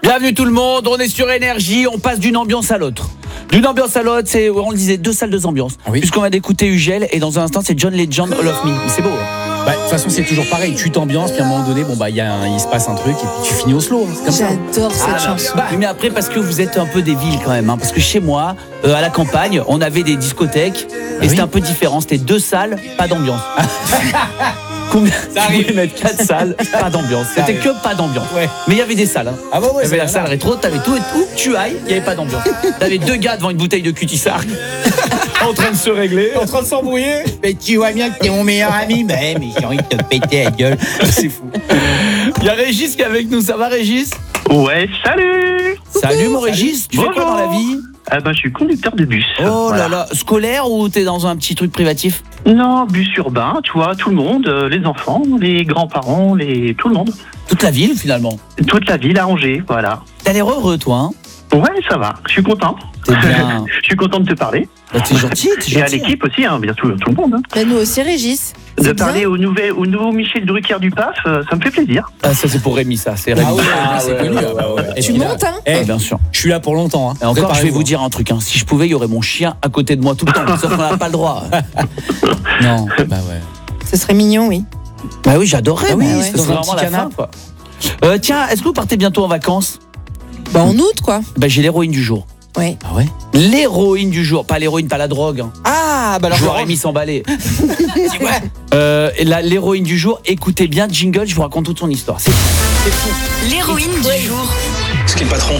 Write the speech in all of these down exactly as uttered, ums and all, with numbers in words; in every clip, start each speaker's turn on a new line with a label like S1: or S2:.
S1: Bienvenue tout le monde, on est sur Énergie, on passe d'une ambiance à l'autre. D'une ambiance à l'autre, c'est, on le disait, deux salles, deux ambiances. Ah oui. Puisqu'on va d'écouter Ugel et dans un instant c'est John Legend, All of Me. C'est beau. Hein.
S2: Bah, de toute façon, c'est toujours pareil. Tu t'ambiances, puis à un moment donné, bon bah, y a un, il se passe un truc, et puis tu finis au slow. Hein,
S3: J'adore cette
S1: ah,
S3: chanson.
S1: Bah, mais après, parce que vous êtes un peu des villes quand même. Hein, parce que chez moi, euh, à la campagne, on avait des discothèques et ah, c'était oui. un peu différent. C'était deux salles, pas d'ambiance. Combien ça arrive de mettre quatre salles, pas d'ambiance. Ça C'était arrive. que pas d'ambiance. Ouais. Mais il y avait des salles. Hein. Ah bah ouais, il y avait la salle là. rétro, t'avais tout et tout. Tu ailles, il n'y avait pas d'ambiance. T'avais deux gars devant une bouteille de Cutisarc en train de se régler, en train de s'embrouiller.
S4: Mais tu vois bien que t'es mon meilleur ami. Mais, mais j'ai envie de te péter la gueule. C'est fou.
S1: Il y a Régis qui est avec nous. Ça va, Régis?
S5: Ouais, salut.
S1: Salut mon Régis. Tu Bonjour. fais quoi dans la vie?
S5: Ah bah, je suis conducteur de bus.
S1: Oh voilà. là là, scolaire ou t'es dans un petit truc privatif?
S5: Non, bus urbain, tu vois, tout le monde, euh, les enfants, les grands-parents, les tout le monde.
S1: Toute la ville finalement?
S5: Toute la ville à Angers, voilà.
S1: T'as l'air heureux toi, hein?
S5: Ouais, ça va, je suis content.
S1: T'es bien.
S5: Je suis content de te parler.
S1: Bah, t'es gentil, t'es gentil.
S5: Et à l'équipe aussi, hein, bien sûr, tout le monde. Hein.
S3: Bah, nous aussi, Régis.
S5: De parler au, nouvel, au nouveau Michel Drucker du P A F, euh, ça me fait plaisir.
S1: Ah, ça c'est pour Rémi, ça. C'est Rémi.
S2: Ah ouais,
S1: ah,
S2: c'est
S1: ouais,
S2: connu.
S1: Ouais, ouais, ouais.
S3: Et tu montes, hein?
S2: Eh,
S1: ah, bien sûr.
S2: Je suis là pour longtemps. Hein.
S1: Et encore, je vais vous dire un truc. Hein. Si je pouvais, il y aurait mon chien à côté de moi tout le temps. Sauf qu'on n'a pas le droit.
S2: Non, bah ouais.
S3: Ce serait mignon, oui.
S1: Bah oui, j'adorerais.
S2: Ah oui,
S1: ouais.
S2: c'est
S1: dans un petit canapé. Quoi. Euh, tiens, est-ce que vous partez bientôt en vacances?
S3: Bah en août, quoi.
S1: Bah j'ai l'héroïne du jour.
S3: Oui.
S1: Ah ouais. L'héroïne du jour, pas l'héroïne, pas la drogue. Hein.
S2: Ah, bah alors
S1: je l'aurais mis s'emballer. euh, la, l'héroïne du jour, écoutez bien, jingle, je vous raconte toute son histoire. C'est, c'est fou.
S6: L'héroïne du jour.
S4: Ce qui est le patron.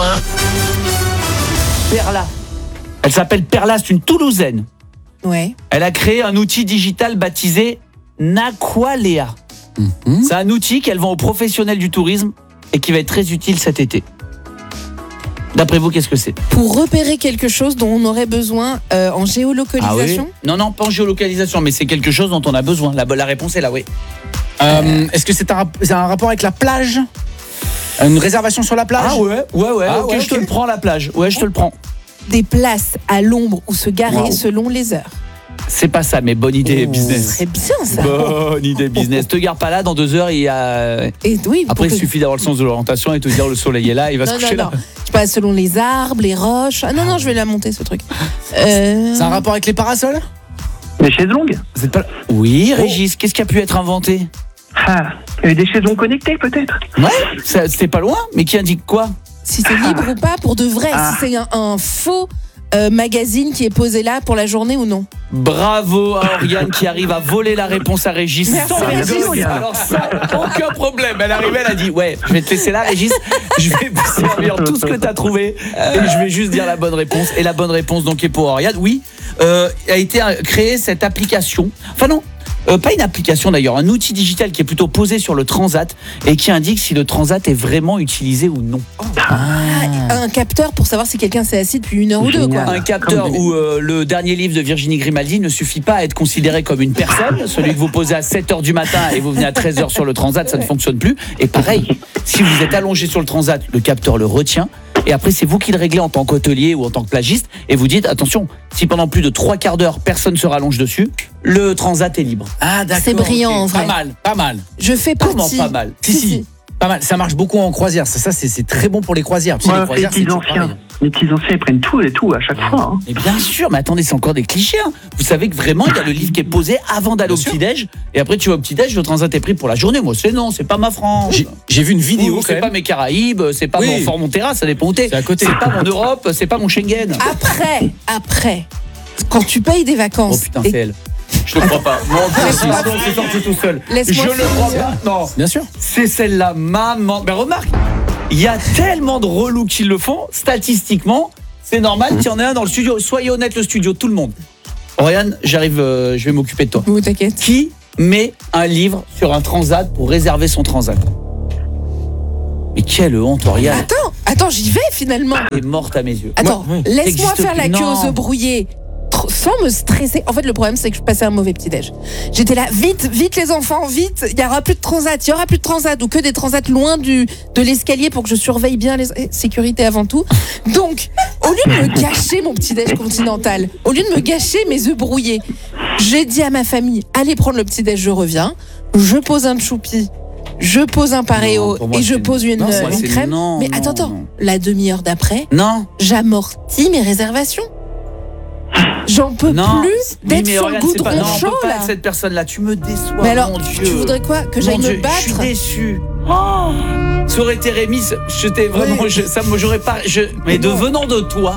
S1: Perla. Elle s'appelle Perla, c'est une Toulousaine.
S3: Ouais.
S1: Elle a créé un outil digital baptisé Naqualéa. Mm-hmm. C'est un outil qu'elle vend aux professionnels du tourisme et qui va être très utile cet été. D'après vous, qu'est-ce que c'est?
S3: Pour repérer quelque chose dont on aurait besoin euh, en géolocalisation?
S1: Ah oui. Non, non, pas en géolocalisation, mais c'est quelque chose dont on a besoin. La, la réponse est là, oui.
S2: Euh, euh... Est-ce que c'est un, c'est un rapport avec la plage? Une réservation sur la plage?
S1: Ah ouais, ouais, ouais.
S2: Ah,
S1: ok,
S2: ouais,
S1: je
S2: okay.
S1: te le prends, la plage. Ouais, je te le prends.
S3: Des places à l'ombre où se garer wow. selon les heures.
S1: C'est pas ça, mais bonne idée
S3: oh,
S1: business.
S3: Ce serait bien ça.
S1: Bonne idée business. Te gare pas là, dans deux heures, il y a.
S3: Et oui,
S1: après, il
S3: que...
S1: suffit d'avoir le sens de l'orientation et te dire le soleil est là, il va
S3: non,
S1: se coucher
S3: non,
S1: là.
S3: Non. Je passe selon les arbres, les roches. Ah non, non, je vais la monter ce truc.
S2: Euh... C'est un rapport avec les parasols?
S5: Les chaises longues?
S1: C'est pas... Oui, Régis, oh. Qu'est-ce qui a pu être inventé?
S5: Ah, des chaises longues connectées peut-être?
S1: Ouais, ça, c'était pas loin, mais qui indique quoi?
S3: Si c'est libre ah. ou pas, pour de vrai, ah. si c'est un, un faux. Euh, magazine qui est posé là pour la journée ou non?
S1: Bravo à Oriane qui arrive à voler la réponse à Régis.
S3: Merci Régis.
S1: Alors ça, aucun problème. Elle arrivait, elle a dit ouais, je vais te laisser là Régis, je vais vous servir tout ce que tu as trouvé et je vais juste dire la bonne réponse. Et la bonne réponse donc est pour Oriane. Oui, euh, a été créée cette application. Enfin non. Euh, pas une application d'ailleurs, un outil digital qui est plutôt posé sur le transat et qui indique si le transat est vraiment utilisé ou non.
S3: Oh. Ah, un capteur pour savoir si quelqu'un s'est assis depuis une heure Génial. ou deux. Quoi.
S1: Un capteur où euh, le dernier livre de Virginie Grimaldi ne suffit pas à être considéré comme une personne. Celui que vous posez à sept heures du matin et vous venez à treize heures sur le transat, ça ne fonctionne plus. Et pareil, si vous êtes allongé sur le transat, le capteur le retient. Et après, c'est vous qui le réglez en tant qu'hôtelier ou en tant que plagiste. Et vous dites, attention, si pendant plus de trois quarts d'heure, personne ne se rallonge dessus, le transat est libre.
S2: Ah, d'accord.
S3: C'est brillant, okay. en vrai.
S2: Pas mal, pas mal.
S3: Je fais partie.
S1: Comment pas mal?
S2: Si, si. si. Pas mal. Ça marche beaucoup en croisière. Ça, ça c'est, c'est très bon pour les croisières. Tu
S5: ouais,
S2: sais, les croisières,
S5: les petits anciens. Les petits anciens, ils prennent tout et tout à chaque fois. Hein.
S1: Mais bien sûr, mais attendez, c'est encore des clichés. Hein. Vous savez que vraiment, il y a le livre qui est posé avant d'aller bien au petit-déj. Et après, tu vas au petit-déj, le transat est pris pour la journée. Moi, c'est non, c'est pas ma France.
S2: J'ai, j'ai vu une vidéo.
S1: Ou, c'est pas mes Caraïbes, c'est pas oui. mon Fort Montera, ça dépend où t'es.
S2: C'est à côté.
S1: C'est pas mon Europe, c'est pas mon Schengen.
S3: Après, après, quand tu payes des vacances.
S1: Oh putain, c'est elle. Je ne crois pas. Non, c'est pardon, c'est sorti tout seul.
S3: Laisse-moi
S1: je ne crois pas. Non,
S2: bien sûr.
S1: C'est celle-là, maman. Ben remarque, il y a tellement de relous qui le font. Statistiquement, c'est normal qu'il y en ait un dans le studio. Soyez honnête, le studio, tout le monde. Oriane, j'arrive, euh, je vais m'occuper de toi.
S3: Oui, t'inquiète.
S1: Qui met un livre sur un transat pour réserver son transat? Mais quelle honte, Oriane.
S3: Attends, attends, j'y vais finalement.
S1: Elle est morte à mes yeux.
S3: Attends,
S1: ouais,
S3: laisse-moi faire
S1: plus.
S3: la queue
S1: non.
S3: aux œufs brouillés. Sans me stresser. En fait, le problème, c'est que je passais un mauvais petit-déj. J'étais là, vite, vite les enfants, vite. Il n'y aura plus de transat, il n'y aura plus de transat ou que des transats loin du, de l'escalier pour que je surveille bien les sécurité avant tout. Donc, au lieu de me gâcher mon petit-déj continental, au lieu de me gâcher mes œufs brouillés, j'ai dit à ma famille, allez prendre le petit-déj, je reviens. Je pose un choupi je pose un paréo
S1: Non, pour moi,
S3: et je
S1: c'est
S3: pose une,
S1: non,
S3: euh,
S1: moi,
S3: une
S1: c'est
S3: crème.
S1: non,
S3: mais
S1: non,
S3: attends, attends,
S1: non.
S3: la demi-heure d'après,
S1: Non.
S3: j'amortis mes réservations. J'en peux
S1: Non.
S3: plus
S1: Oui,
S3: d'être
S1: mais
S3: sur
S1: regarde,
S3: le
S1: c'est pas-
S3: goudron
S1: non, on
S3: chaud
S1: peut pas
S3: là.
S1: être cette personne-là. Tu me déçois.
S3: Mais alors,
S1: mon Dieu.
S3: tu voudrais quoi? Que j'aille
S1: Mon
S3: me
S1: Dieu, je suis
S3: battre?
S1: déçu. Oh, ça aurait été Rémi, je t'ai vraiment,
S3: Oui.
S1: je, ça, moi, j'aurais pas, je, mais de venant de toi.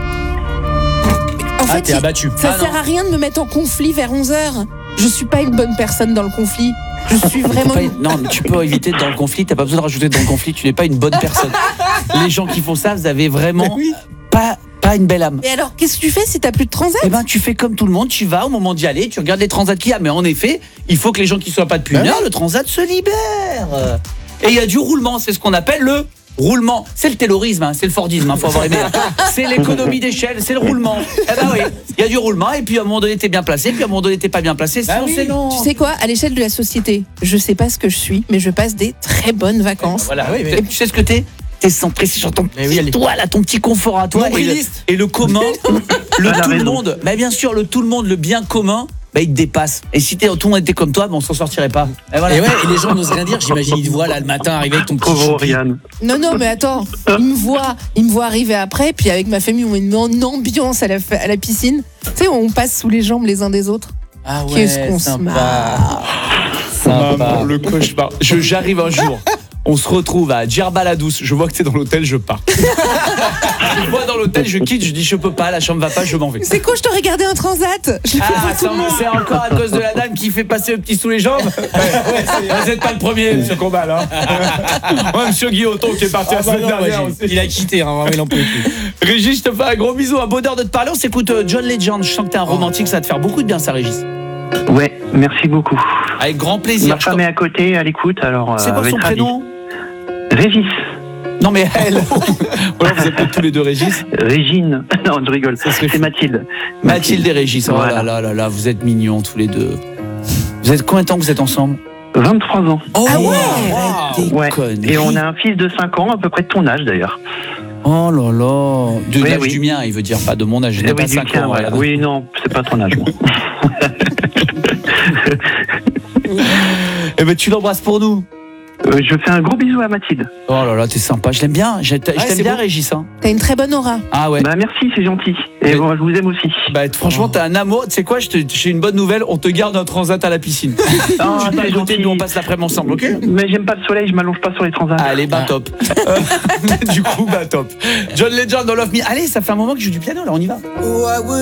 S3: En
S2: Ah,
S3: fait,
S2: t'es
S3: il-
S2: abattu.
S3: ça
S1: Ah,
S3: sert
S1: non.
S3: à rien de me mettre en conflit vers onze heures. Je suis pas une bonne personne dans le conflit. Je suis
S1: T'es
S3: vraiment.
S1: pas une- non, mais tu peux éviter d'être dans le conflit. T'as pas besoin de rajouter dans le conflit. Tu n'es pas une bonne personne. Les gens qui font ça, vous avez vraiment pas, pas une belle âme.
S3: Et alors, qu'est-ce que tu fais si t'as plus de transat?
S1: Eh ben, tu fais comme tout le monde. Tu vas au moment d'y aller. Tu regardes les transats qu'il y a. Mais en effet, il faut que les gens qui soient pas depuis une heure, le transat se libère. Et il y a du roulement. C'est ce qu'on appelle le roulement. C'est le taylorisme, hein, c'est le fordisme. Hein, faut avoir aimé. C'est l'économie d'échelle. C'est le roulement. Eh ben oui, il y a du roulement. Et puis à un moment donné, t'es bien placé. Puis à un moment donné, t'es pas bien placé. Sinon, c'est non.
S3: Tu sais quoi? À l'échelle de la société, je sais pas ce que je suis, mais je passe des très bonnes vacances.
S1: Voilà.
S2: Ah oui, mais-
S1: Tu sais ce que t'es? T'es centré sur ton
S2: Mais oui,
S1: petit
S2: allez.
S1: toi là, ton petit confort à toi. Et le,
S2: Nombriliste.
S1: et le commun, le
S5: Elle a
S1: tout le
S5: raison.
S1: monde. Mais bien sûr, le tout le monde, le bien commun, bah, il te dépasse. Et si t'es, tout le monde était comme toi, bah, on s'en sortirait pas. Et voilà.
S2: Et ouais, et les gens n'osent rien dire. J'imagine, ils te voient là le matin arriver avec ton petit
S5: Pauvre
S2: choupi.
S5: Oriane.
S3: Non, non, mais attends, il me voit, il me voit arriver après, puis avec ma famille, on met une, une ambiance à la, à la piscine. Tu sais, on passe sous les jambes les uns des autres.
S2: Ah ouais,
S3: Qu'est-ce qu'on se
S2: sympa.
S3: marre.
S2: Sympa.
S1: le cauchemar. Je, j'arrive un jour. On se retrouve à Djerba-la-Douce. Je vois que t'es dans l'hôtel, je pars. Je vois dans l'hôtel, je quitte, je dis je peux pas, la chambre va pas, je m'en vais.
S3: C'est quoi, je t'aurais gardé un transat? Je l'ai fait
S1: Ah,
S3: pour tout
S1: ça,
S3: le monde.
S1: c'est encore à cause de la dame qui fait passer le petit sous les jambes. Vous n'êtes pas le premier, monsieur Combal. Hein. Ouais, monsieur Guilloton qui est parti la
S2: Ah bah
S1: semaine
S2: non, moi,
S1: dernière
S2: j'ai-
S1: aussi.
S2: il a quitté, hein, vraiment, il en peut plus.
S1: Régis, je te fais un gros bisou, un bonheur de te parler. On s'écoute euh, John Legend. Je sens que t'es un romantique, ça va te faire beaucoup de bien, ça, Régis.
S5: Ouais, merci beaucoup.
S1: Avec grand plaisir.
S5: Ma femme est à côté, à l'écoute, alors.
S1: C'est
S5: euh,
S1: quoi
S5: elle
S1: son
S5: va être ravie.
S1: prénom?
S5: Régis.
S1: Non, mais elle. Voilà, vous êtes peut-être tous les deux Régis.
S5: Régine. Non, je rigole.
S1: serait
S5: C'est
S1: fou.
S5: Mathilde.
S1: Mathilde et Régis. Oh
S5: Voilà.
S1: là là là là, vous êtes mignons tous les deux. Vous êtes combien de temps que vous êtes ensemble?
S5: vingt-trois ans.
S1: Oh,
S3: Ah ouais,
S1: arrête tes
S5: Ouais.
S1: conneries.
S5: Et on a un fils de cinq ans, à peu près de ton âge d'ailleurs.
S1: Oh là là. De
S5: Oui,
S1: l'âge
S5: oui.
S1: du mien, il veut dire, pas de mon âge. Je n'ai
S5: Eh
S1: pas
S5: oui, du
S1: cinq
S5: tien,
S1: ans.
S5: ouais.
S1: regarde.
S5: Oui, non, c'est pas ton âge, moi.
S1: Eh ben, tu l'embrasses pour nous.
S5: Euh, je fais un gros bisou à Mathilde.
S1: Oh là là, t'es sympa. Je l'aime bien. Je t'a- je
S2: Ouais,
S1: t'aime
S2: c'est
S1: bien,
S2: beau.
S1: Régis. Hein.
S3: T'as une très bonne aura.
S1: Ah ouais.
S5: Bah merci, c'est gentil. Et
S1: Mais-
S5: bon, je vous aime aussi.
S1: Bah, franchement, t'as un amour. Tu sais quoi, je te- j'ai une bonne nouvelle. On te garde un transat à la piscine.
S5: Ah,
S1: Tu viens à
S5: c'est
S1: côté,
S5: gentil.
S1: nous on passe l'après-midi ensemble, ok?
S5: Mais j'aime pas le soleil, je m'allonge pas sur les transats.
S1: Allez, bah top. Euh, du coup, bah top. John Legend dans Love Me. Allez, ça fait un moment que je joue du piano, là, on y va.